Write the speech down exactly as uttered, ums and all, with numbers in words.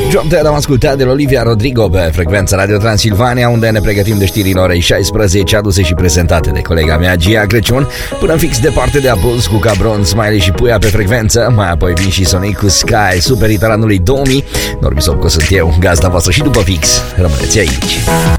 John Ted am ascultat de la Olivia Rodrigo pe frecvența Radio Transilvania, unde ne pregătim de știrile orei șaisprezece, aduse și prezentate de colega mea Gia Crăciun, până în fix departe de apus cu Cabron, Smiley și Puia pe frecvență. Mai apoi vin și Sonic cu Sky, super hit al anului două mii. Norbi Sobco sunt eu, gazda voastră și după fix. Rămâneți aici.